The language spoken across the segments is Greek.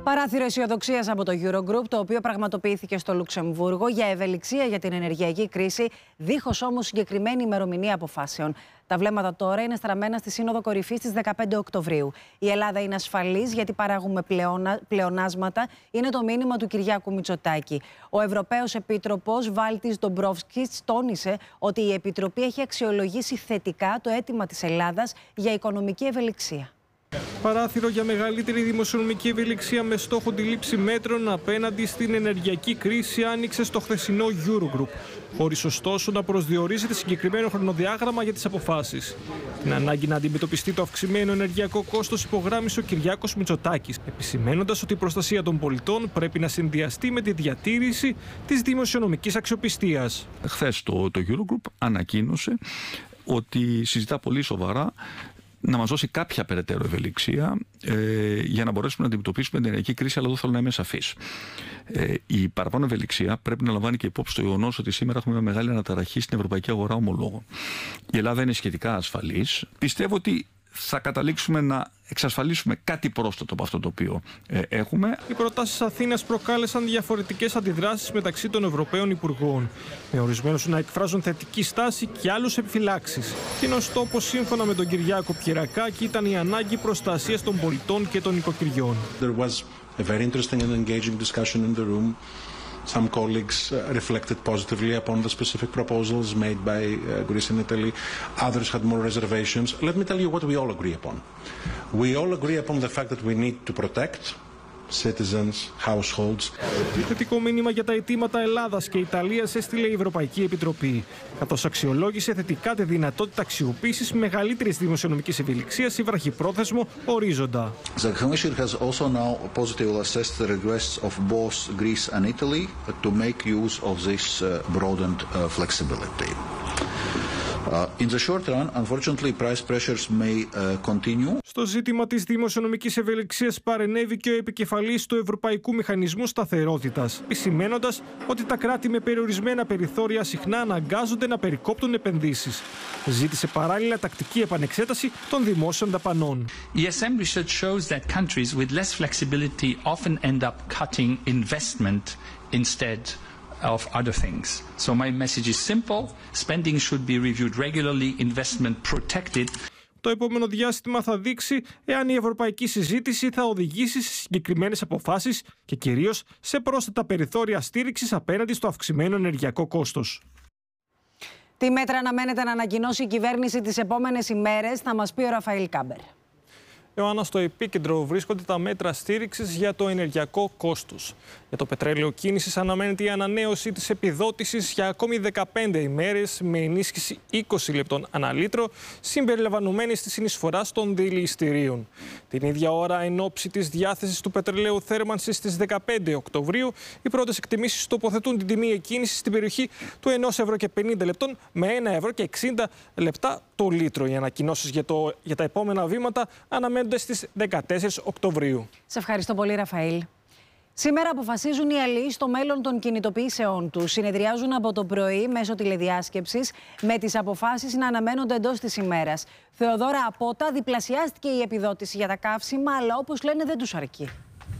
Παράθυρο αισιοδοξίας από το Eurogroup, το οποίο πραγματοποιήθηκε στο Λουξεμβούργο για ευελιξία για την ενεργειακή κρίση, δίχως όμως συγκεκριμένη ημερομηνία αποφάσεων. Τα βλέμματα τώρα είναι στραμμένα στη Σύνοδο Κορυφής στις 15 Οκτωβρίου. Η Ελλάδα είναι ασφαλής γιατί παράγουμε πλεονάσματα, είναι το μήνυμα του Κυριάκου Μητσοτάκη. Ο Ευρωπαίος Επίτροπος Βάλτις Ντομπρόφσκης τόνισε ότι η Επιτροπή έχει αξιολογήσει θετικά το αίτημα της Ελλάδας για οικονομική ευελιξία. Παράθυρο για μεγαλύτερη δημοσιονομική ευελιξία με στόχο τη λήψη μέτρων απέναντι στην ενεργειακή κρίση άνοιξε στο χθεσινό Eurogroup, χωρίς ωστόσο να προσδιορίζεται συγκεκριμένο χρονοδιάγραμμα για τις αποφάσεις. Την ανάγκη να αντιμετωπιστεί το αυξημένο ενεργειακό κόστος υπογράμμισε ο Κυριάκος Μητσοτάκης, επισημαίνοντας ότι η προστασία των πολιτών πρέπει να συνδυαστεί με τη διατήρηση της δημοσιονομικής αξιοπιστίας. Χθες το Eurogroup ανακοίνωσε ότι συζητά πολύ σοβαρά να μας δώσει κάποια περαιτέρω ευελιξία για να μπορέσουμε να αντιμετωπίσουμε την ενεργειακή κρίση, αλλά εδώ θέλω να είμαι σαφής. Η παραπάνω ευελιξία πρέπει να λαμβάνει και υπόψη το γεγονός ότι σήμερα έχουμε μια μεγάλη αναταραχή στην ευρωπαϊκή αγορά ομολόγων. Η Ελλάδα είναι σχετικά ασφαλής. Πιστεύω ότι θα καταλήξουμε να εξασφαλίσουμε κάτι πρόσθετο από αυτό το οποίο έχουμε. Οι προτάσεις Αθήνας προκάλεσαν διαφορετικές αντιδράσεις μεταξύ των Ευρωπαίων Υπουργών, με ορισμένους να εκφράζουν θετική στάση και άλλους επιφυλάξεις. Κοινός τόπος, σύμφωνα με τον Κυριάκο Πιερακάκη, ήταν η ανάγκη προστασίας των πολιτών και των οικοκυριών. There was a very interesting and engaging discussion in the room. Some colleagues reflected positively upon the specific proposals made by Greece and Italy. Others had more reservations. Let me tell you what we all agree upon. We all agree upon the fact that we need to protect citizens, households. Θετικό μήνυμα για τα αιτήματα Ελλάδας και Ιταλίας έστειλε η Ευρωπαϊκή Επιτροπή, καθώς αξιολόγησε θετικά τη δυνατότητα αξιοποίησης μεγαλύτερης δημοσιονομικής ευελιξίας ή βραχυπρόθεσμο ορίζοντα. The Commission has also now positively assessed the requests of both Greece and Italy to make use of this broadened flexibility. In the short run, unfortunately, price pressures may continue. Στο ζήτημα της δημοσιονομικής ευελιξίας παρενέβη και ο επικεφαλής του Ευρωπαϊκού Μηχανισμού Σταθερότητας, επισημαίνοντας ότι τα κράτη με περιορισμένα περιθώρια συχνά αναγκάζονται να περικόπτουν επενδύσεις. Ζήτησε παράλληλα τακτική επανεξέταση των δημόσιων δαπανών. The Assembly research shows that countries with less flexibility often end up cutting investment instead of other things. So my message is simple. Spending should be reviewed regularly, investment protected. Το επόμενο διάστημα θα δείξει εάν η ευρωπαϊκή συζήτηση θα οδηγήσει σε συγκεκριμένες αποφάσεις και κυρίως σε πρόσθετα περιθώρια στήριξης απέναντι στο αυξημένο ενεργειακό κόστος. Τι μέτρα αναμένεται να ανακοινώσει η κυβέρνηση τις επόμενες ημέρες, θα μας πει ο Ραφαήλ Κάμπερ. Ιωάννα, στο επίκεντρο βρίσκονται τα μέτρα στήριξης για το ενεργειακό κόστος. Για το πετρέλαιο κίνησης αναμένεται η ανανέωση της επιδότησης για ακόμη 15 ημέρες με ενίσχυση 20 λεπτών ανά λίτρο, συμπεριλαμβανομένης της συνεισφοράς των δηληστηρίων. Την ίδια ώρα, εν ώψη της διάθεσης του πετρελαίου θέρμανσης στις 15 Οκτωβρίου, οι πρώτες εκτιμήσεις τοποθετούν την τιμή εκκίνησης στην περιοχή του 1,50 λεπτών με 1,60 λεπτά το λίτρο. Οι ανακοινώσεις για τα επόμενα βήματα αναμένονται στις 14 Οκτωβρίου. Σε ευχαριστώ πολύ, Ραφαήλ. Σήμερα αποφασίζουν οι αλληλείς στο μέλλον των κινητοποιήσεών τους. Συνεδριάζουν από το πρωί μέσω τηλεδιάσκεψης, με τις αποφάσεις να αναμένονται εντός της ημέρας. Θεοδόρα Απότα, διπλασιάστηκε η επιδότηση για τα καύσιμα, αλλά όπως λένε δεν τους αρκεί.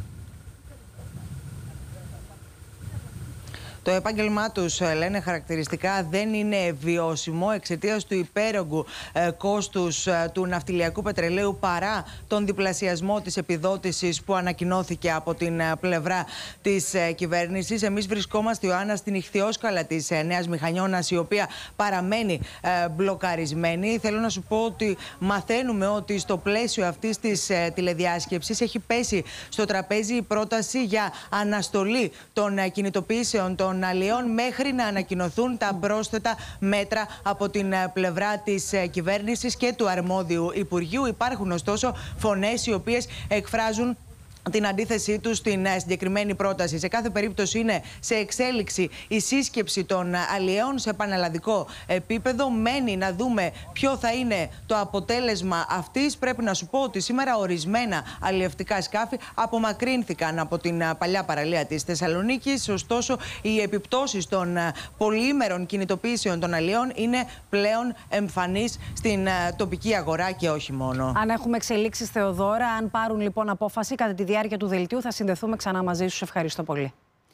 Το επάγγελμά τους, λένε χαρακτηριστικά, δεν είναι βιώσιμο εξαιτίας του υπέρογκου κόστους του ναυτιλιακού πετρελαίου παρά τον διπλασιασμό της επιδότησης που ανακοινώθηκε από την πλευρά της κυβέρνησης. Εμείς βρισκόμαστε, Ιωάννα, στην ηχθιόσκαλα της Νέας Μηχανιώνας, η οποία παραμένει μπλοκαρισμένη. Θέλω να σου πω ότι μαθαίνουμε ότι στο πλαίσιο αυτής της τηλεδιάσκεψης έχει πέσει στο τραπέζι η πρόταση για αναστολή των κινητοποιήσεων των αλλιών μέχρι να ανακοινωθούν τα πρόσθετα μέτρα από την πλευρά της κυβέρνησης και του αρμόδιου Υπουργείου. Υπάρχουν ωστόσο φωνές οι οποίες εκφράζουν την αντίθεσή του στην συγκεκριμένη πρόταση. Σε κάθε περίπτωση είναι σε εξέλιξη η σύσκεψη των αλλιέων σε πανελλαδικό επίπεδο. Μένει να δούμε ποιο θα είναι το αποτέλεσμα αυτής. Πρέπει να σου πω ότι σήμερα ορισμένα αλλιευτικά σκάφη απομακρύνθηκαν από την παλιά παραλία της Θεσσαλονίκης. Ωστόσο, οι επιπτώσεις των πολυήμερων κινητοποιήσεων των αλλιών είναι πλέον εμφανείς στην τοπική αγορά και όχι μόνο. Αν έχουμε εξελίξεις, Θεοδόρα, αν πάρουν λοιπόν απόφαση κατά τη διάρκεια του δελτίου θα συνδεθούμε ξανά μαζί σου. Ευχαριστώ πολύ.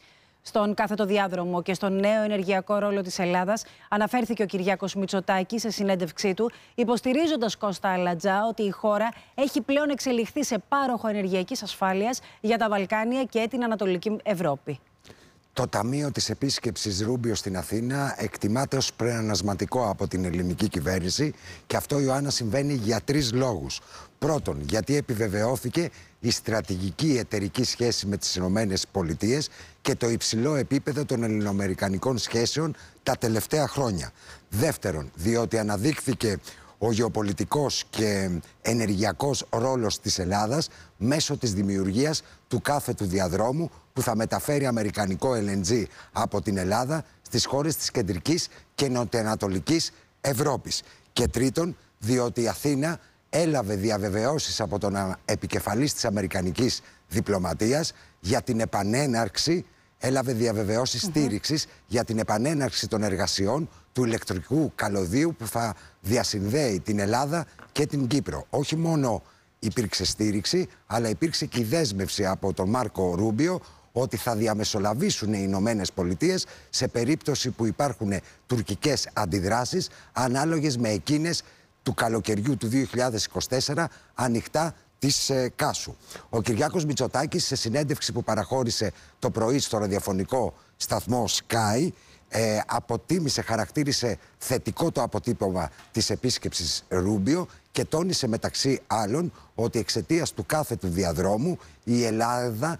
Στον κάθετο διάδρομο και στον νέο ενεργειακό ρόλο της Ελλάδας αναφέρθηκε ο Κυριάκος Μητσοτάκης σε συνέντευξή του, υποστηρίζοντας, Κώστα Αλατζά, ότι η χώρα έχει πλέον εξελιχθεί σε πάροχο ενεργειακής ασφάλειας για τα Βαλκάνια και την Ανατολική Ευρώπη. Το ταμείο της επίσκεψης Ρούμπιο στην Αθήνα εκτιμάται ως πλεονασματικό από την ελληνική κυβέρνηση και αυτό, Ιωάννα, συμβαίνει για 3 λόγους. Πρώτον, γιατί επιβεβαιώθηκε η στρατηγική εταιρική σχέση με τις ΗΠΑ και το υψηλό επίπεδο των ελληνοαμερικανικών σχέσεων τα τελευταία χρόνια. Δεύτερον, διότι αναδείχθηκε ο γεωπολιτικός και ενεργειακός ρόλος της Ελλάδας μέσω της δημιουργίας του κάθετου διαδρόμου που θα μεταφέρει αμερικανικό LNG από την Ελλάδα στις χώρες της κεντρικής και νοτιοανατολικής Ευρώπης. Και τρίτον, διότι η Αθήνα έλαβε διαβεβαιώσεις από τον επικεφαλής της αμερικανικής διπλωματίας για την επανέναρξη, έλαβε διαβεβαιώσεις στήριξης για την επανέναρξη των εργασιών του ηλεκτρικού καλωδίου που θα διασυνδέει την Ελλάδα και την Κύπρο. Όχι μόνο υπήρξε στήριξη, αλλά υπήρξε και η δέσμευση από τον Μάρκο Ρούμπιο ότι θα διαμεσολαβήσουν οι Ηνωμένες Πολιτείες σε περίπτωση που υπάρχουν τουρκικές αντιδράσεις ανάλογες με εκείνες του καλοκαιριού του 2024 ανοιχτά της Κάσου. Ο Κυριάκος Μητσοτάκης, σε συνέντευξη που παραχώρησε το πρωί στο ραδιοφωνικό σταθμό Sky, αποτίμησε, χαρακτήρισε θετικό το αποτύπωμα της επίσκεψης Ρούμπιο και τόνισε μεταξύ άλλων ότι εξαιτίας του κάθετου διαδρόμου η Ελλάδα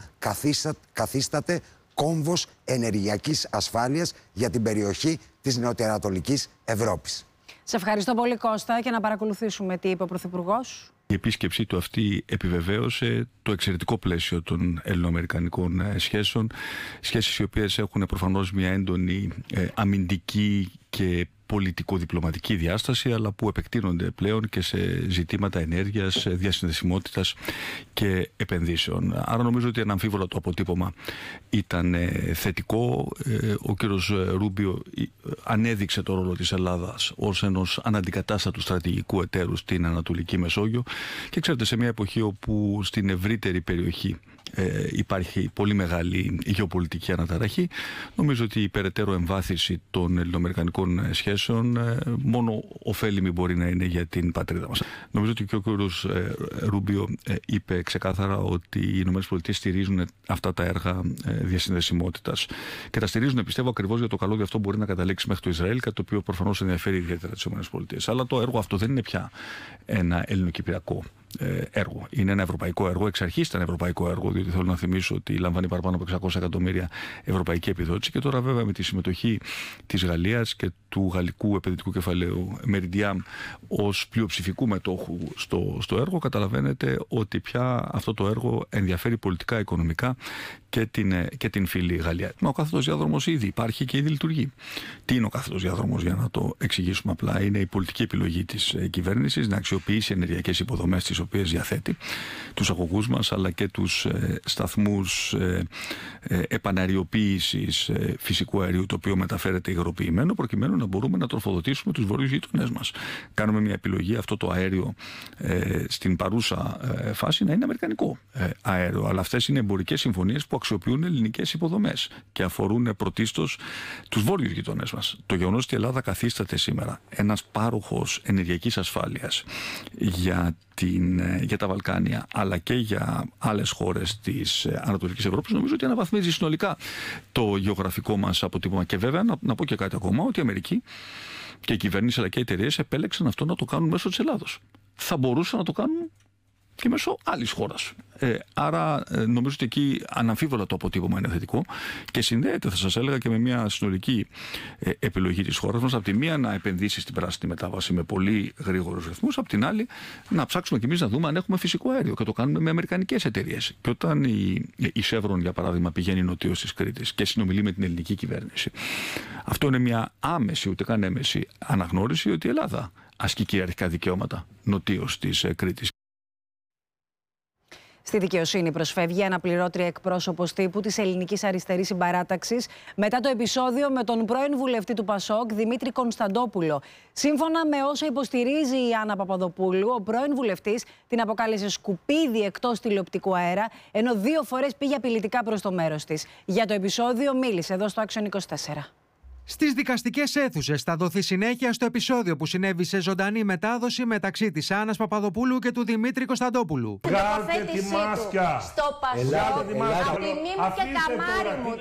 καθίσταται κόμβος ενεργειακής ασφάλειας για την περιοχή της νοτιοανατολικής Ευρώπης. Σε ευχαριστώ πολύ, Κώστα, και να παρακολουθήσουμε τι είπε ο Πρωθυπουργός. Η επίσκεψή του αυτή επιβεβαίωσε το εξαιρετικό πλαίσιο των ελληνοαμερικανικών σχέσεων, σχέσεις οι οποίες έχουν προφανώς μια έντονη αμυντική και πολιτικο-διπλωματική διάσταση, αλλά που επεκτείνονται πλέον και σε ζητήματα ενέργειας, διασυνδεσιμότητας και επενδύσεων. Άρα νομίζω ότι αναμφίβολα το αποτύπωμα ήταν θετικό. Ο κύριος Ρούμπιο ανέδειξε το ρόλο της Ελλάδας ως ενός αναντικατάστατου στρατηγικού εταίρου στην Ανατολική Μεσόγειο και ξέρετε, σε μια εποχή όπου στην ευρύτερη περιοχή υπάρχει πολύ μεγάλη γεωπολιτική αναταραχή, νομίζω ότι η περαιτέρω εμβάθυνση των ελληνοαμερικανικών σχέσεων μόνο ωφέλιμη μπορεί να είναι για την πατρίδα μας. Νομίζω ότι και ο κ. Ρούμπιο είπε ξεκάθαρα ότι οι ΗΠΑ στηρίζουν αυτά τα έργα διασυνδεσιμότητας και τα στηρίζουν, πιστεύω, ακριβώς για το καλό ότι αυτό μπορεί να καταλήξει μέχρι το Ισραήλ, κάτι το οποίο προφανώς ενδιαφέρει ιδιαίτερα τις ΗΠΑ. Αλλά το έργο αυτό δεν είναι πια ένα ελληνοκυπριακό έργο. Είναι ένα ευρωπαϊκό έργο. Εξ αρχής ήταν ευρωπαϊκό έργο, διότι θέλω να θυμίσω ότι λαμβάνει παραπάνω από 600 εκατομμύρια ευρωπαϊκή επιδότηση και τώρα, βέβαια, με τη συμμετοχή της Γαλλίας και του γαλλικού επενδυτικού κεφαλαίου Meridiam ως πλειοψηφικού μετόχου στο έργο, καταλαβαίνετε ότι πια αυτό το έργο ενδιαφέρει πολιτικά, οικονομικά και την φίλη Γαλλία. Μα ο κάθετος διάδρομος ήδη υπάρχει και ήδη λειτουργεί. Τι είναι ο κάθετος διάδρομος, για να το εξηγήσουμε απλά? Είναι η πολιτική επιλογή της κυβέρνησης να αξιοποιήσει ενεργειακές υποδομές τις οποίες διαθέτει, τους αγωγούς μας αλλά και τους σταθμούς επαναριοποίησης φυσικού αερίου, το οποίο μεταφέρεται υγροποιημένο, προκειμένου να μπορούμε να τροφοδοτήσουμε τους βόρειους γείτονές μας. Κάνουμε μια επιλογή αυτό το αέριο στην παρούσα φάση να είναι αμερικανικό αέριο, αλλά αυτές είναι εμπορικές συμφωνίες που αξιοποιούν ελληνικές υποδομές και αφορούν πρωτίστως τους βόρειους γειτονές μας. Το γεγονός ότι η Ελλάδα καθίσταται σήμερα ένας πάροχος ενεργειακής ασφάλειας για τα Βαλκάνια αλλά και για άλλες χώρες της Ανατολικής Ευρώπης, νομίζω ότι αναβαθμίζει συνολικά το γεωγραφικό μας αποτύπωμα. Και βέβαια να πω και κάτι ακόμα, ότι η Αμερική και η κυβέρνηση αλλά και οι εταιρείες επέλεξαν αυτό να το κάνουν μέσω της Ελλάδος. Θα μπορούσαν να το κάνουν και μέσω άλλης χώρας. Άρα νομίζω ότι εκεί αναμφίβολα το αποτύπωμα είναι θετικό και συνδέεται, θα σας έλεγα, και με μια συνολική επιλογή της χώρας μας. Από τη μία να επενδύσει στην πράσινη μετάβαση με πολύ γρήγορους ρυθμούς, από την άλλη να ψάξουμε κι εμείς να δούμε αν έχουμε φυσικό αέριο, και το κάνουμε με αμερικανικές εταιρείες. Και όταν η Chevron, για παράδειγμα, πηγαίνει νοτίως της Κρήτης και συνομιλεί με την ελληνική κυβέρνηση, αυτό είναι μια άμεση, ούτε καν έμεση αναγνώριση ότι η Ελλάδα ασκεί κυριαρχικά δικαιώματα νοτίως της Κρήτης. Στη δικαιοσύνη προσφεύγει η αναπληρώτρια εκπρόσωπος τύπου της Ελληνικής Αριστερής Συμπαράταξης μετά το επεισόδιο με τον πρώην βουλευτή του ΠΑΣΟΚ, Δημήτρη Κωνσταντόπουλο. Σύμφωνα με όσα υποστηρίζει η Άννα Παπαδοπούλου, ο πρώην βουλευτής την αποκάλεσε σκουπίδι εκτός τηλεοπτικού αέρα, ενώ 2 φορές πήγε απειλητικά προς το μέρος της. Για το επεισόδιο μίλησε εδώ στο Action 24. Στις δικαστικές αίθουσες θα δοθεί συνέχεια στο επεισόδιο που συνέβη σε ζωντανή μετάδοση μεταξύ της Άννας Παπαδοπούλου και του Δημήτρη Κωνσταντόπουλου. Βγάλτε τη μάσκα! Στο Πασόκ, απειλή μου και καμάρι μου.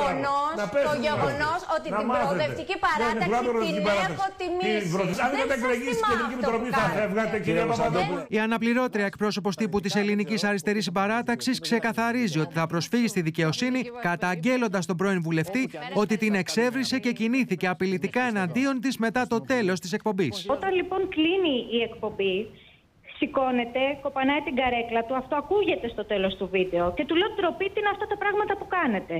Το γεγονός ότι την προοδευτική παράταξη την έχω τιμήσει. Αν δεν εκλεγείς στην Κεντρική Επιτροπή θα φεύγατε, κυρία Παπαδοπούλου. Η αναπληρώτρια εκπρόσωπος τύπου της Ελληνικής Αριστερής Συμπαράταξης ξεκαθαρίζει ότι θα προσφύγει στη δικαιοσύνη, καταγγέλλοντας τον πρώην βουλευτή ότι την εξέβρισε και κινήθηκε απειλητικά εναντίον της μετά το τέλος της εκπομπής. Όταν λοιπόν κλείνει η εκπομπή, σηκώνεται, κοπανάει την καρέκλα του, αυτό ακούγεται στο τέλος του βίντεο και του λέω ντροπή τι είναι αυτά τα πράγματα που κάνετε.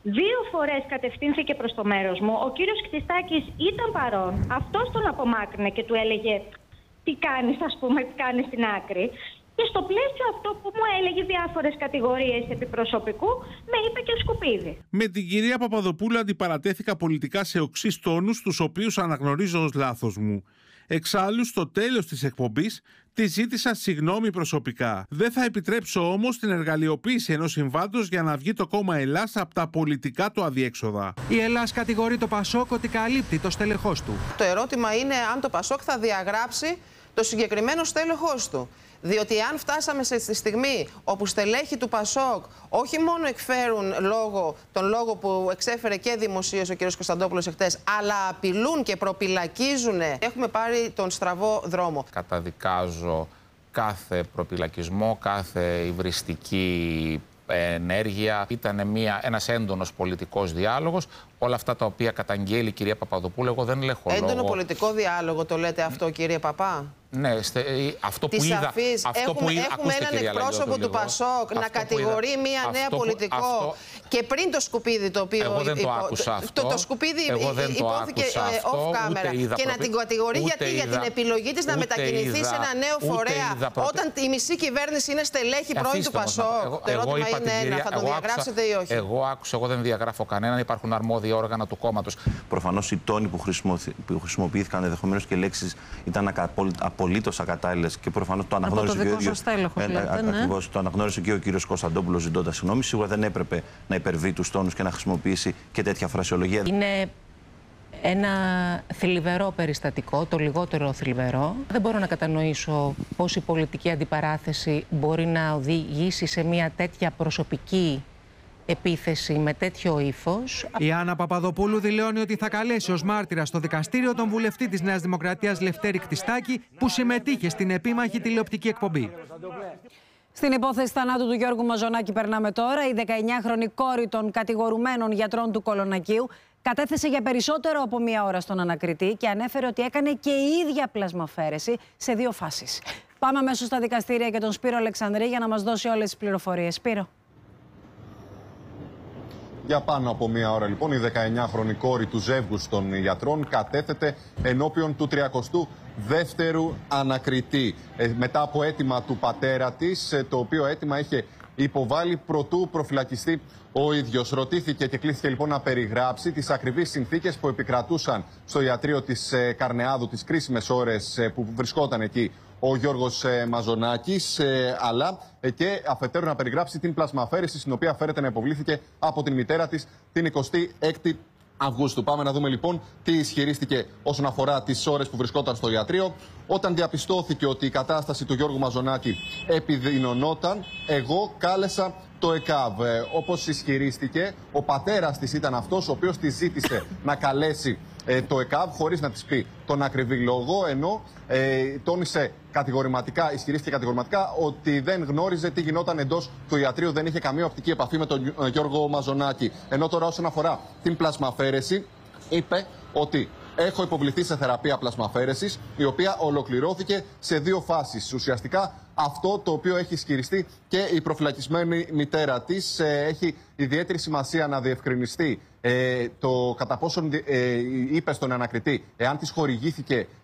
2 φορές κατευθύνθηκε προς το μέρος μου, ο κύριος Κτιστάκης ήταν παρόν, αυτός τον απομάκρυνε και του έλεγε τι κάνεις, ας πούμε, τι κάνεις στην άκρη. Και στο πλαίσιο αυτό που μου έλεγε διάφορες κατηγορίες επί προσωπικού, με είπε και σκουπίδι. Με την κυρία Παπαδοπούλου αντιπαρατέθηκα πολιτικά σε οξύς τόνους, τους οποίους αναγνωρίζω ως λάθος μου. Εξάλλου, στο τέλος της εκπομπής, τη ζήτησα συγγνώμη προσωπικά. Δεν θα επιτρέψω όμως την εργαλειοποίηση ενός συμβάντος για να βγει το κόμμα Ελλάς από τα πολιτικά του αδιέξοδα. Η Ελλάς κατηγορεί το ΠΑΣΟΚ ότι καλύπτει το στελεχός του. Το ερώτημα είναι αν το ΠΑΣΟΚ θα διαγράψει το συγκεκριμένο στέλεχος του. Διότι αν φτάσαμε στη στιγμή όπου στελέχοι του ΠΑΣΟΚ όχι μόνο εκφέρουν τον λόγο που εξέφερε και δημοσίως ο κ. Κωνσταντόπουλος εχθές, αλλά απειλούν και προπυλακίζουν, έχουμε πάρει τον στραβό δρόμο. Καταδικάζω κάθε προπυλακισμό, κάθε υβριστική ενέργεια. Ήταν ένας έντονος πολιτικός διάλογος. Όλα αυτά τα οποία καταγγέλει η κυρία Παπαδοπούλου, εγώ δεν έχω λόγο. Έντονο πολιτικό διάλογο το λέτε αυτό, κύριε Παπά? Ναι, αυτό που είδα. Έχουμε έναν εκπρόσωπο του ΠΑΣΟΚ να κατηγορεί μία νέα πολιτικό και πριν το σκουπίδι το οποίο. Εγώ δεν το άκουσα αυτό. Το σκουπίδι υπόθηκε off camera. Και να την κατηγορεί για την επιλογή της να μετακινηθεί σε ένα νέο φορέα όταν η μισή κυβέρνηση είναι στελέχη πρώην του ΠΑΣΟΚ. Το ερώτημα είναι ένα, θα το διαγράψετε ή όχι? Εγώ δεν διαγράφω κανέναν, υπάρχουν αρμόδιοι όργανα του κόμματος. Προφανώς οι τόνοι που χρησιμοποιήθηκαν, ενδεχομένως και λέξεις, ήταν απολύτως ακατάλληλες και προφανώς το αναγνώρισε και ο ίδιος. Ακριβώς, το αναγνώρισε και ο κύριος Κωνσταντόπουλος ζητώντας συγγνώμη. Σίγουρα δεν έπρεπε να υπερβεί τους τόνους και να χρησιμοποιήσει και τέτοια φρασιολογία. Είναι ένα θλιβερό περιστατικό, το λιγότερο θλιβερό. Δεν μπορώ να κατανοήσω πώς η πολιτική αντιπαράθεση μπορεί να οδηγήσει σε μια τέτοια προσωπική επίθεση με τέτοιο ύφος. Η Άννα Παπαδοπούλου δηλώνει ότι θα καλέσει ως μάρτυρα στο δικαστήριο τον βουλευτή της Νέας Δημοκρατίας Λευτέρη Κτιστάκη που συμμετείχε στην επίμαχη τηλεοπτική εκπομπή. Στην υπόθεση θανάτου του Γιώργου Μαζονάκη περνάμε τώρα. Η 19χρονη κόρη των κατηγορουμένων γιατρών του Κολονακίου κατέθεσε για περισσότερο από 1 ώρα στον ανακριτή και ανέφερε ότι έκανε και η ίδια πλασμαφαίρεση σε 2 φάσεις. Πάμε αμέσως στα δικαστήρια και τον Σπύρο Αλεξανδρή για να μας δώσει όλες τις πληροφορίες. Σπύρο. Για πάνω από 1 ώρα λοιπόν η 19χρονη κόρη του ζεύγους των γιατρών κατέθεται ενώπιον του 32ου ανακριτή μετά από αίτημα του πατέρα της, το οποίο αίτημα είχε υποβάλει προτού προφυλακιστεί ο ίδιος. Ρωτήθηκε και κλήθηκε λοιπόν να περιγράψει τις ακριβείς συνθήκες που επικρατούσαν στο ιατρείο της Καρνεάδου τις κρίσιμες ώρες που βρισκόταν εκεί ο Γιώργος Μαζονάκης, αλλά και αφετέρου να περιγράψει την πλασμαφέρεση στην οποία φέρεται να υποβλήθηκε από την μητέρα της την 26η Αυγούστου. Πάμε να δούμε λοιπόν τι ισχυρίστηκε όσον αφορά τις ώρες που βρισκόταν στο ιατρείο. Όταν διαπιστώθηκε ότι η κατάσταση του Γιώργου Μαζονάκη επιδεινωνόταν, εγώ κάλεσα το ΕΚΑΒ. Όπως ισχυρίστηκε, ο πατέρας της ήταν αυτός ο οποίος της ζήτησε να καλέσει το ΕΚΑΒ χωρίς να της πει τον ακριβή λόγο, ενώ τόνισε κατηγορηματικά, ισχυρίστηκε κατηγορηματικά ότι δεν γνώριζε τι γινόταν εντός του ιατρείου, δεν είχε καμία οπτική επαφή με τον Γιώργο Μαζονάκη. Ενώ τώρα όσον αφορά την πλασμαφέρεση, είπε ότι έχω υποβληθεί σε θεραπεία πλασμαφέρεσης, η οποία ολοκληρώθηκε σε 2 φάσεις. Ουσιαστικά αυτό το οποίο έχει ισχυριστεί και η προφυλακισμένη μητέρα της. Έχει ιδιαίτερη σημασία να διευκρινιστεί το κατά πόσον είπε στον ανακριτή εάν της χορηγήθηκε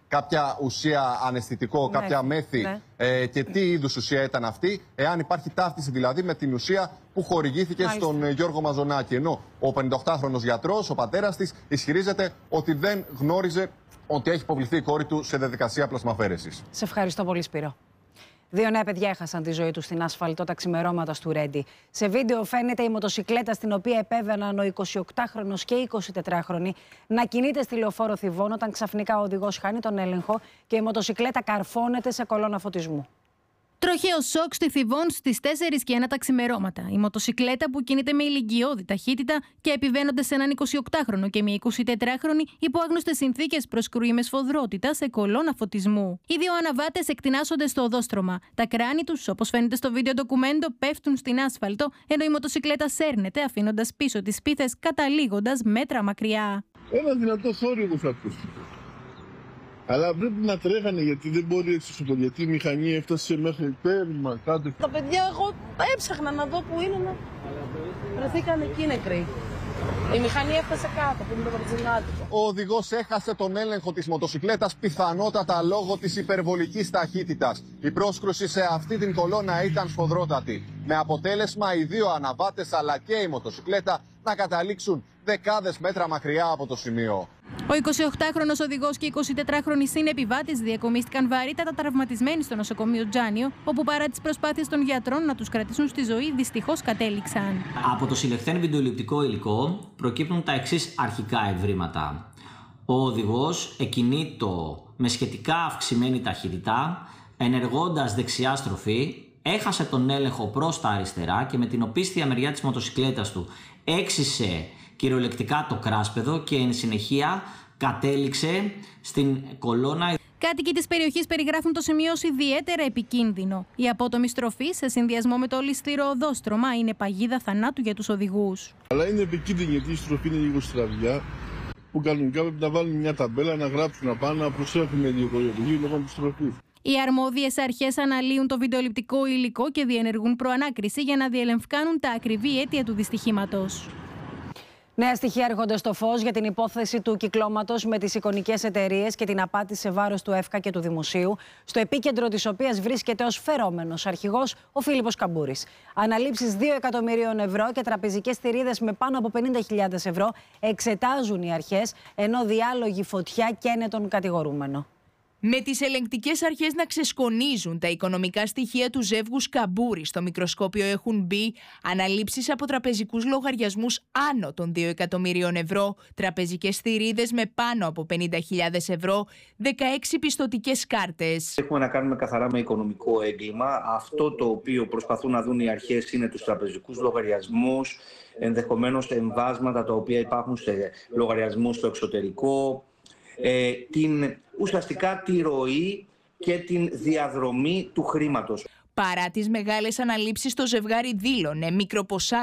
κάποια ουσία αναισθητικό, κάποια μέθη και τι είδους ουσία ήταν αυτή, εάν υπάρχει ταύτιση δηλαδή με την ουσία που χορηγήθηκε στον Γιώργο Μαζονάκη. Ενώ ο 58χρονος γιατρός, ο πατέρας της, ισχυρίζεται ότι δεν γνώριζε ότι έχει υποβληθεί η κόρη του σε διαδικασία πλασμαφέρεσης. Σε ευχαριστώ πολύ, Σπύρο. 2 νέα παιδιά έχασαν τη ζωή τους στην ασφαλτό τα ξημερώματα του Ρέντι. Σε βίντεο φαίνεται η μοτοσικλέτα στην οποία επέβαιναν ο 28χρονος και η 24χρονη να κινείται στη λεωφόρο Θηβών όταν ξαφνικά ο οδηγός χάνει τον έλεγχο και η μοτοσικλέτα καρφώνεται σε κολόνα φωτισμού. Τροχαίο σοκ στη Θηβών στις 4 και 1 τα ξημερώματα. Η μοτοσικλέτα που κινείται με ηλικιώδη ταχύτητα και επιβαίνοντας έναν 28χρονο και μια 24χρονη υπό άγνωστες συνθήκες προσκρούει με σφοδρότητα σε κολόνα φωτισμού. Οι 2 αναβάτες εκτινάσσονται στο οδόστρωμα. Τα κράνη τους, όπως φαίνεται στο βίντεο ντοκουμέντο, πέφτουν στην άσφαλτο, ενώ η μοτοσικλέτα σέρνεται αφήνοντας πίσω τις πίθες, καταλήγοντας μέτρα μακριά. Ένα δυνατό θόρυβο θα ακούσει. Αλλά πρέπει να τρέχανε γιατί δεν μπορεί έτσι, γιατί η μηχανή έφτασε μέχρι τέρμα κάτω. Τα παιδιά, εγώ έψαχνα να δω που είναι να βρεθήκαν εκεί νεκροί. Η μηχανή έφτασε κάτω, που είναι το βενζινάδικο. Ο οδηγός έχασε τον έλεγχο της μοτοσικλέτας πιθανότατα λόγω της υπερβολικής ταχύτητας. Η πρόσκρουση σε αυτή την κολόνα ήταν σφοδρότατη. Με αποτέλεσμα οι 2 αναβάτες αλλά και η μοτοσικλέτα να καταλήξουν δεκάδες μέτρα μακριά από το σημείο. Ο 28χρονος οδηγός και η 24χρονη συνεπιβάτης διακομίστηκαν βαρύτατα τραυματισμένοι στο νοσοκομείο Τζάνιο, όπου παρά τις προσπάθειες των γιατρών να τους κρατήσουν στη ζωή, δυστυχώς κατέληξαν. Από το συλλεχθέν βιντεοληπτικό υλικό προκύπτουν τα εξής αρχικά ευρήματα. Ο οδηγός εκινήτο με σχετικά αυξημένη ταχύτητα, ενεργώντας δεξιά στροφή, έχασε τον έλεγχο προς τα αριστερά και με την οπίστια μεριά της μοτοσικλέτας του έξισε κυριολεκτικά το κράσπεδο και εν συνεχεία κατέληξε στην κολόνα. Κάτοικοι της περιοχής περιγράφουν το σημείο ως ιδιαίτερα επικίνδυνο. Η απότομη στροφή σε συνδυασμό με το ληστήρο οδόστρωμα είναι παγίδα θανάτου για τους οδηγούς. Αλλά είναι επικίνδυνη γιατί η στροφή είναι λίγο στραβιά. Που κανονικά πρέπει να βάλουν μια ταμπέλα, να γράψουν απάνω, να προσέχουμε λίγο λόγω της στροφής. Οι αρμόδιες αρχές αναλύουν το βιντεοληπτικό υλικό και διενεργούν προανάκριση για να διελευκάνουν τα ακριβή αίτια του δυστυχήματος. Νέα στοιχεία έρχονται στο φως για την υπόθεση του κυκλώματος με τις εικονικές εταιρείες και την απάτη σε βάρος του ΕΦΚΑ και του Δημοσίου, στο επίκεντρο της οποίας βρίσκεται ως φερόμενος αρχηγός ο Φίλιππος Καμπούρης. Αναλήψεις 2 εκατομμυρίων ευρώ και τραπεζικές θηρίδες με πάνω από 50.000 ευρώ εξετάζουν οι αρχές, ενώ διάλογοι φωτιά καίνε τον κατηγορούμενο. Με τις ελεγκτικές αρχές να ξεσκονίζουν τα οικονομικά στοιχεία του ζεύγους Καμπούρη στο μικροσκόπιο έχουν μπει αναλήψεις από τραπεζικούς λογαριασμούς άνω των 2 εκατομμυρίων ευρώ, τραπεζικές θηρίδες με πάνω από 50.000 ευρώ, 16 πιστωτικές κάρτες. Έχουμε να κάνουμε καθαρά με οικονομικό έγκλημα. Αυτό το οποίο προσπαθούν να δουν οι αρχές είναι τους τραπεζικούς λογαριασμούς, ενδεχομένως εμβάσματα τα οποία υπάρχουν σε λογαριασμούς στο εξωτερικό, ουσιαστικά τη ροή και την διαδρομή του χρήματος. Παρά τις μεγάλες αναλήψεις, το ζευγάρι δήλωνε μικροποσά